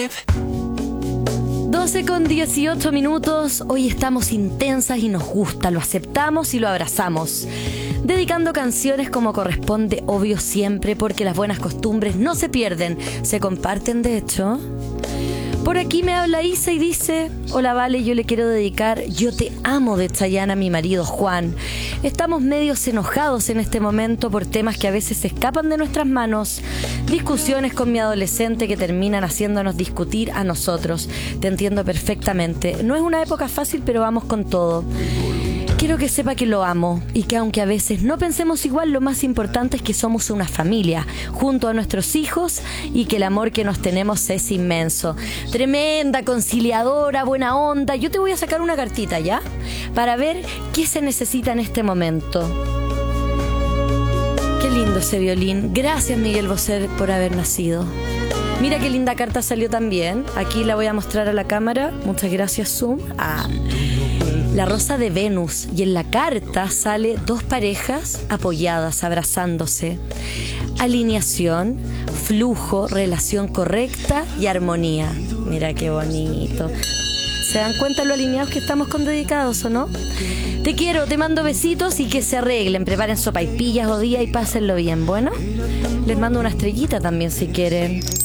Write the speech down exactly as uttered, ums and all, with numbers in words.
doce con dieciocho minutos, hoy estamos intensas y nos gusta, lo aceptamos y lo abrazamos. Dedicando canciones como corresponde, obvio siempre, porque las buenas costumbres no se pierden, se comparten de hecho. Por aquí me habla Isa y dice: hola Vale, yo le quiero dedicar Yo te amo de Chayanne a mi marido Juan. Estamos medios enojados en este momento por temas que a veces se escapan de nuestras manos. Discusiones con mi adolescente que terminan haciéndonos discutir a nosotros. Te entiendo perfectamente. No es una época fácil, pero vamos con todo. Quiero que sepa que lo amo y que aunque a veces no pensemos igual, lo más importante es que somos una familia junto a nuestros hijos y que el amor que nos tenemos es inmenso. Tremenda, conciliadora, buena onda. Yo te voy a sacar una cartita, ¿ya? Para ver qué se necesita en este momento. Qué lindo ese violín. Gracias, Miguel Bosé, por haber nacido. Mira qué linda carta salió también. Aquí la voy a mostrar a la cámara. Muchas gracias, Zoom. Ah. La rosa de Venus, y en la carta sale dos parejas apoyadas, abrazándose. Alineación, flujo, relación correcta y armonía. Mira qué bonito. ¿Se dan cuenta lo alineados que estamos con Dedicados o no? Te quiero, te mando besitos y que se arreglen. Preparen sopaipillas o día y pásenlo bien. Bueno, les mando una estrellita también si quieren.